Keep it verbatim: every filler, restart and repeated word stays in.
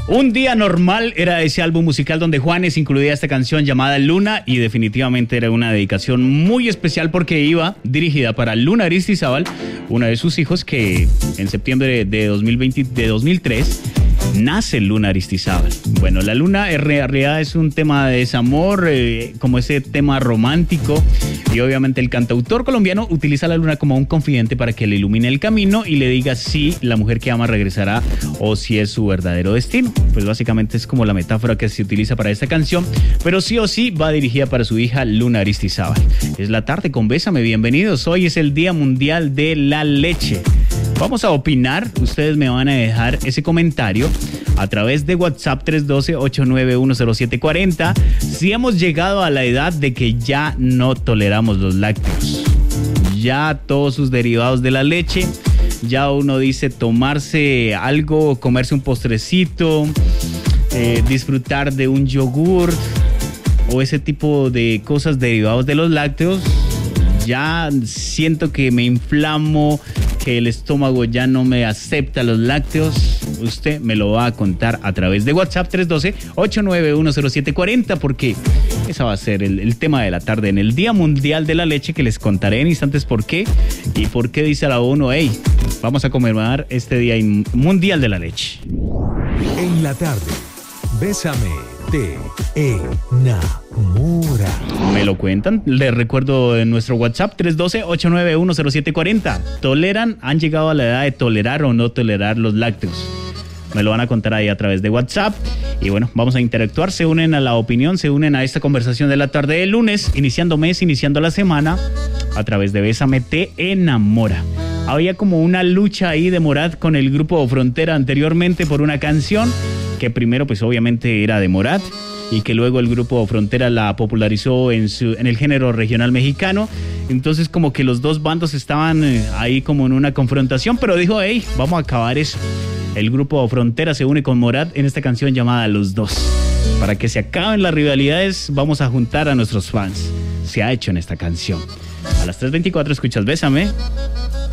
Un día normal era ese álbum musical donde Juanes incluía esta canción llamada Luna, y definitivamente era una dedicación muy especial porque iba dirigida para Luna Aristizábal, una de sus hijos que en septiembre de dos mil veinte, de dos mil tres nace Luna Aristizábal. Bueno, la luna en realidad es un tema de desamor, eh, como ese tema romántico, y obviamente el cantautor colombiano utiliza la luna como un confidente para que le ilumine el camino y le diga si la mujer que ama regresará o si es su verdadero destino. Pues básicamente es como la metáfora que se utiliza para esta canción, pero sí o sí va dirigida para su hija Luna Aristizábal. Es la tarde con Bésame, bienvenidos. Hoy es el Día Mundial de la Leche. Vamos a opinar, ustedes me van a dejar ese comentario a través de WhatsApp tres uno dos, ocho nueve uno, cero siete cuatro cero si hemos llegado a la edad de que ya no toleramos los lácteos, ya todos sus derivados de la leche, ya uno dice tomarse algo, comerse un postrecito, eh, disfrutar de un yogur o ese tipo de cosas derivados de los lácteos. Ya siento que me inflamo, que el estómago ya no me acepta los lácteos. Usted me lo va a contar a través de WhatsApp tres uno dos, ocho nueve uno, cero siete cuatro cero, porque ese va a ser el, el tema de la tarde en el Día Mundial de la Leche, que les contaré en instantes por qué y por qué dice la ONU, hey, vamos a conmemorar este Día Mundial de la Leche. En la tarde, Bésame, te enamora. Me lo cuentan, les recuerdo en nuestro WhatsApp tres uno dos, ocho nueve uno, cero siete cuatro cero. ¿Toleran, han llegado a la edad de tolerar o no tolerar los lácteos? Me lo van a contar ahí a través de WhatsApp. Y bueno, vamos a interactuar, se unen a la opinión, se unen a esta conversación de la tarde del lunes, iniciando mes, iniciando la semana, a través de Bésame, te enamora. Había como una lucha ahí de Morat con el grupo Frontera anteriormente por una canción que primero pues obviamente era de Morat y que luego el grupo Frontera la popularizó en, su, en el género regional mexicano. Entonces como que los dos bandos estaban eh, ahí como en una confrontación, pero dijo, hey, vamos a acabar eso. El grupo Frontera se une con Morat en esta canción llamada Los Dos. Para que se acaben las rivalidades, vamos a juntar a nuestros fans. Se ha hecho en esta canción. A las tres veinticuatro escuchas Bésame.